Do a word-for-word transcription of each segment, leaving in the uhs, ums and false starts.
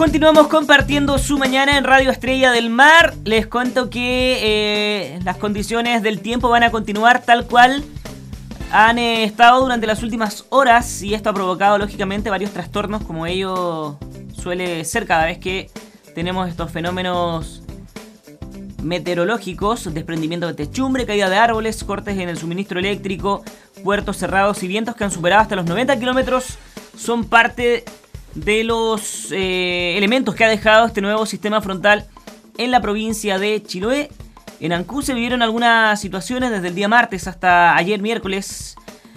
Continuamos compartiendo su mañana en Radio Estrella del Mar. Les cuento que eh, las condiciones del tiempo van a continuar tal cual han eh, estado durante las últimas horas, y esto ha provocado lógicamente varios trastornos, como ello suele ser cada vez que tenemos estos fenómenos meteorológicos: desprendimiento de techumbre, caída de árboles, cortes en el suministro eléctrico, puertos cerrados y vientos que han superado hasta los noventa kilómetros son parte de los eh, elementos que ha dejado este nuevo sistema frontal en la provincia de Chiloé. En Ancud se vivieron algunas situaciones desde el día martes hasta ayer miércoles,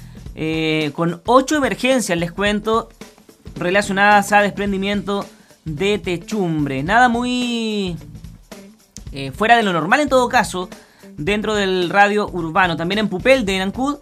eh, con ocho emergencias, les cuento, relacionadas a desprendimiento de techumbre. Nada muy eh, fuera de lo normal en todo caso dentro del radio urbano. También en Pupelde, en Ancud,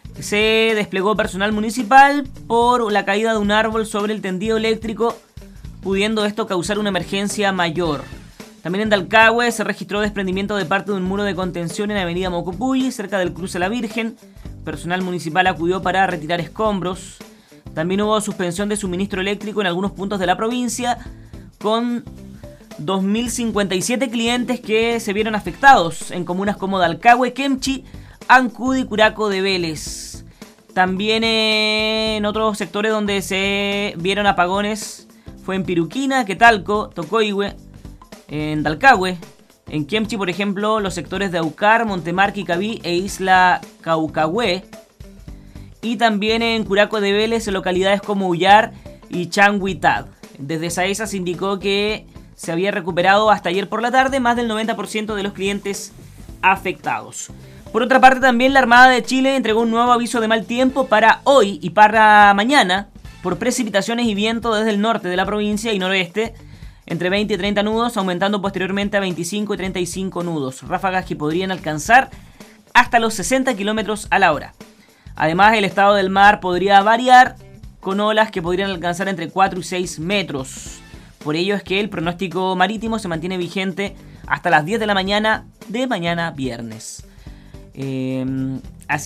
se desplegó personal municipal por la caída de un árbol sobre el tendido eléctrico, pudiendo esto causar una emergencia mayor. También en Dalcahue se registró desprendimiento de parte de un muro de contención en avenida Mocopuyi, cerca del cruce La Virgen. Personal municipal acudió para retirar escombros. También hubo suspensión de suministro eléctrico en algunos puntos de la provincia, con dos mil cincuenta y siete clientes que se vieron afectados en comunas como Dalcahue, Kemchi, Ancud y Curaco de Vélez. También en otros sectores donde se vieron apagones fue en Piruquina, Quetalco, Tocoihue, en Dalcahue. En Kemchi, por ejemplo, los sectores de Aucar, Montemarqui, Cabí e Isla Caucahue. Y también en Curaco de Vélez, en localidades como Ullar y Changuitad. Desde Saesa se indicó que se había recuperado hasta ayer por la tarde más del noventa por ciento de los clientes afectados. Por otra parte, también la Armada de Chile entregó un nuevo aviso de mal tiempo para hoy y para mañana por precipitaciones y viento desde el norte de la provincia y noroeste, entre veinte y treinta nudos, aumentando posteriormente a veinticinco y treinta y cinco nudos. Ráfagas que podrían alcanzar hasta los sesenta kilómetros a la hora. Además, el estado del mar podría variar, con olas que podrían alcanzar entre cuatro y seis metros. Por ello es que el pronóstico marítimo se mantiene vigente hasta las diez de la mañana de mañana viernes. Eh, así